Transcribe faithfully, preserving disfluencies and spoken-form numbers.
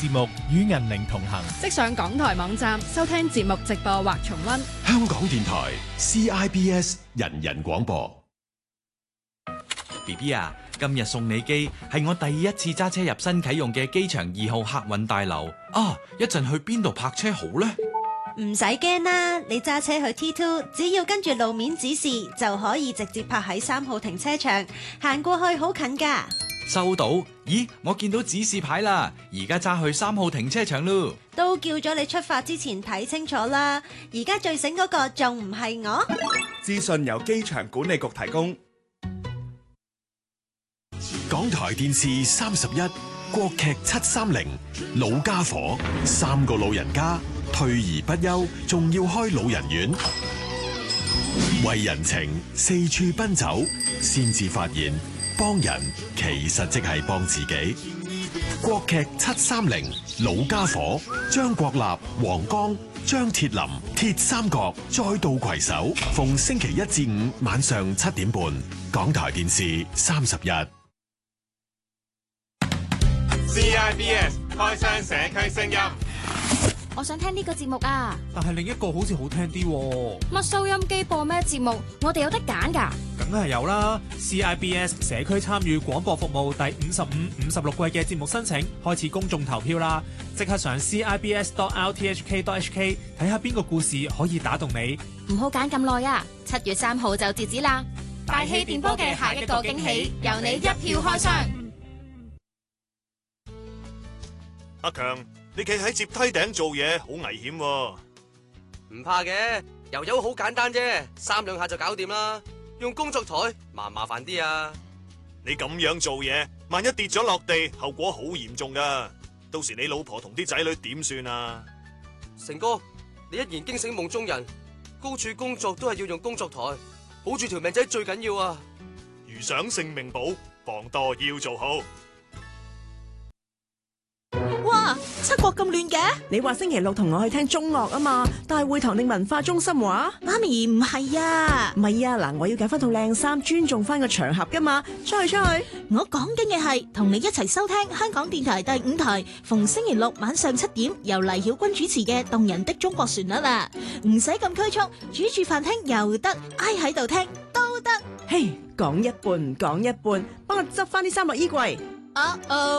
節目與銀鈴同行， 即上港台網站收聽節目直播或重溫。 香港電台 C I B S 人人廣播。 B B 啊，今日送你機係我第一次揸車入新啟用嘅機場二號客運大樓啊！一陣去邊度泊車好呢？ 唔使驚啦，你揸車去 T 二，只要跟住路面指示就可以直接泊喺三號停車場，行過去好近噶。 收到。咦，我見到指示牌啦，而家揸去三號停車場咯。 都叫咗你出發之前睇清楚啦，而家最醒嗰個仲唔係我？ 資訊由機場管理局提供。 港台電視三十一國劇七三零老家伙，三個老人家退而不休，仲要開老人院，為人情四處奔走，先至發現幫人其實即係幫自己。國劇七三零老家伙，張國立、黃剛、張鐵林鐵三角再度攜手，逢星期一至五晚上七點半，港台電視三十一。 C I B S 開箱社區聲音， 我想聽呢個節目啊， 但係另一個好似好聽啲喎。 乜收音機播咩節目？我哋有得揀㗎。 梗係有啦 ！C I B S 社區參與廣播服務第五十五、五十六季嘅節目申請開始公眾投票啦！即刻上 C I B S dot R T H K dot H K 睇下邊個故事可以打動你。 唔好揀咁耐啊！七月三號就截止啦！大氣電波嘅下一個驚喜，由你一票開箱。 阿強，你企喺接梯頂做嘢好危險喎。 唔怕嘅，油油好簡單啫，三兩下就搞掂啦。用工作台麻唔麻煩啲啊？ 你咁樣做嘢，萬一跌咗落地，後果好嚴重噶。到時你老婆同啲仔女點算啊？ 成哥，你一言驚醒夢中人，高處工作都係要用工作台，保住條命仔最緊要啊！ 如想性命保，防墮要做好。 哇！七國咁亂嘅，你話星期六同我去聽中樂啊嘛？大會堂定文化中心話？媽咪唔係啊，唔係啊，嗱，我要揀翻套靚衫，尊重翻個場合噶嘛。出去出去，我講緊嘅係同你一齊收聽香港電台第五台，逢星期六晚上七點由黎曉君主持嘅動人的中國旋律啦。唔使咁拘束，煮住飯聽又得，挨喺度聽都得。嘿，講一半唔講一半，幫我執翻啲衫落衣櫃。哦哦。